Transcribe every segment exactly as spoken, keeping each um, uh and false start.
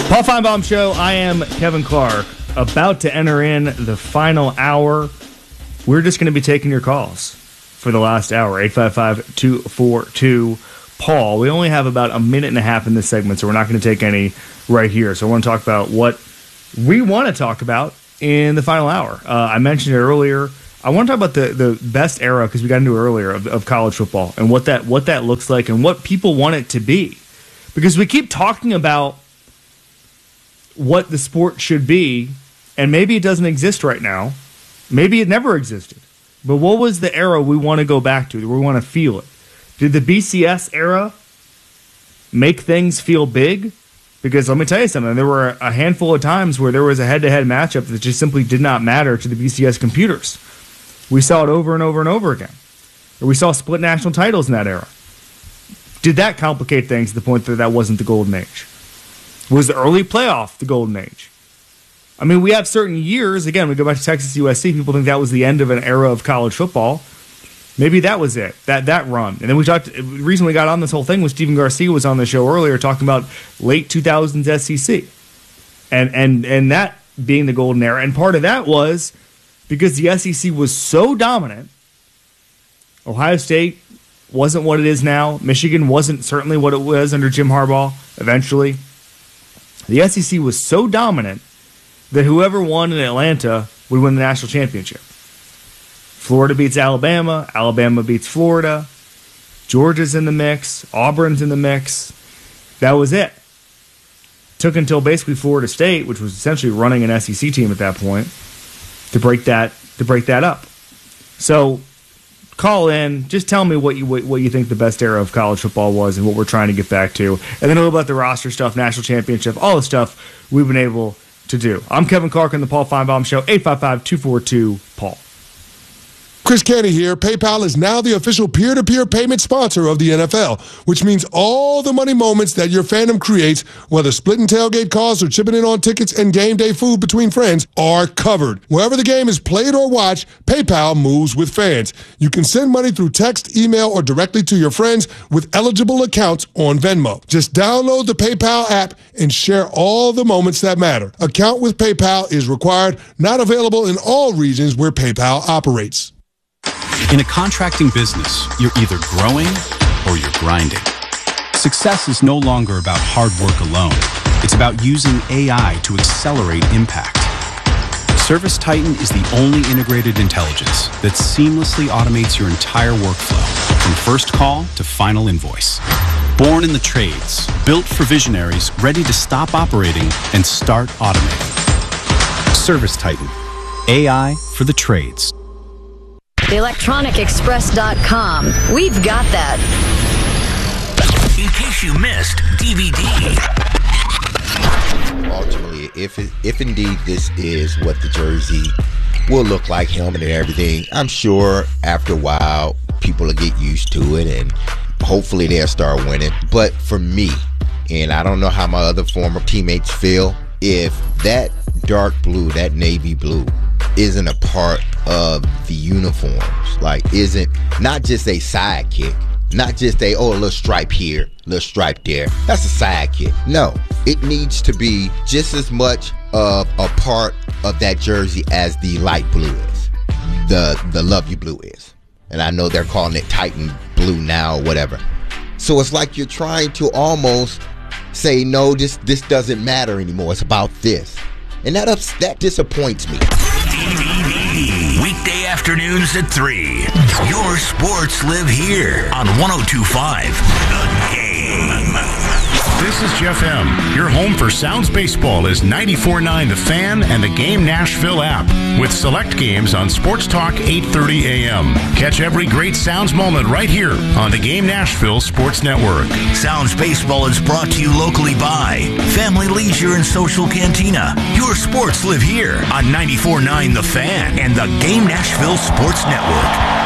Paul Feinbaum Show. I am Kevin Clark, about to enter in the final hour. We're just going to be taking your calls for the last hour. eight five five, two four two, Paul. We only have about a minute and a half in this segment, so we're not going to take any right here. So I want to talk about what we want to talk about in the final hour. Uh, I mentioned it earlier. I want to talk about the, the best era, because we got into it earlier, of, of college football and what that what that looks like and what people want it to be. Because we keep talking about what the sport should be, and maybe it doesn't exist right now. Maybe it never existed. But what was the era we want to go back to? We want to feel it. Did the B C S era make things feel big? Because let me tell you something. There were a handful of times where there was a head-to-head matchup that just simply did not matter to the B C S computers. We saw it over and over and over again. Or we saw split national titles in that era. Did that complicate things to the point that that wasn't the golden age? Was the early playoff the golden age? I mean, we have certain years. Again, we go back to Texas U S C. People think that was the end of an era of college football. Maybe that was it, that that run. And then we talked, the reason we got on this whole thing was Stephen Garcia was on the show earlier talking about late two thousands S E C. And, and, and that being the golden era. And part of that was because the S E C was so dominant. Ohio State wasn't what it is now. Michigan wasn't certainly what it was under Jim Harbaugh eventually. The S E C was so dominant that whoever won in Atlanta would win the national championship. Florida beats Alabama. Alabama beats Florida. Georgia's in the mix. Auburn's in the mix. That was it. Took until basically Florida State, which was essentially running an S E C team at that point, to break that to break that up. So call in. Just tell me what you what you think the best era of college football was and what we're trying to get back to. And then a little about the roster stuff, national championship, all the stuff we've been able to do. I'm Kevin Clark on the Paul Feinbaum Show. eight five five, two four two, Paul. Chris Canty here. PayPal is now the official peer-to-peer payment sponsor of the N F L, which means all the money moments that your fandom creates, whether splitting tailgate costs or chipping in on tickets and game day food between friends, are covered. Wherever the game is played or watched, PayPal moves with fans. You can send money through text, email, or directly to your friends with eligible accounts on Venmo. Just download the PayPal app and share all the moments that matter. Account with PayPal is required, not available in all regions where PayPal operates. In a contracting business, you're either growing or you're grinding. Success is no longer about hard work alone. It's about using A I to accelerate impact. ServiceTitan is the only integrated intelligence that seamlessly automates your entire workflow, from first call to final invoice. Born in the trades, built for visionaries ready to stop operating and start automating. ServiceTitan, A I for the trades. the electronic express dot com. We've got that. In case you missed, D V D. Ultimately, if it, if indeed this is what the jersey will look like, helmet and everything, I'm sure after a while people will get used to it and hopefully they'll start winning. But for me, and I don't know how my other former teammates feel, if that dark blue, that navy blue, isn't a part of the uniforms, like isn't not just a sidekick, not just a, oh, a little stripe here, little stripe there, that's a sidekick. No, it needs to be just as much of a part of that jersey as the light blue is, the the love you blue is. And I know they're calling it Titan blue now or whatever. So it's like you're trying to almost say, no, this this doesn't matter anymore, it's about this. And that ups, that disappoints me. Weekday afternoons at three. Your sports live here on one oh two point five The Game. This is Jeff M. Your home for Sounds Baseball is ninety-four point nine The Fan and the Game Nashville app, with select games on Sports Talk eight thirty a.m. Catch every great Sounds moment right here on the Game Nashville Sports Network. Sounds Baseball is brought to you locally by Family Leisure and Social Cantina. Your sports live here on ninety-four point nine The Fan and the Game Nashville Sports Network.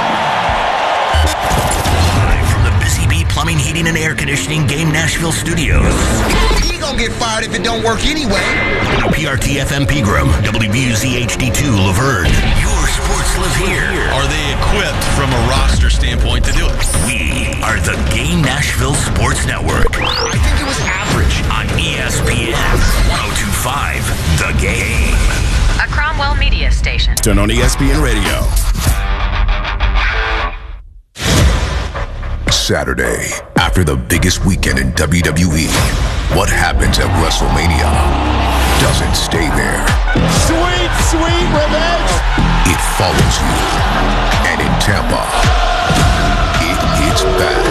Plumbing, heating, and air conditioning Game Nashville Studios. He gonna get fired if it don't work anyway. W P R T F M Pegram, W B U Z H D two Laverne. Your sports live here. Are they equipped from a roster standpoint to do it? We are the Game Nashville Sports Network. I think it was average on E S P N. Game. A Cromwell Media Station. Turn on E S P N Radio. Saturday, after the biggest weekend in W W E, what happens at WrestleMania doesn't stay there. Sweet, sweet revenge. It follows you. And in Tampa, it hits back.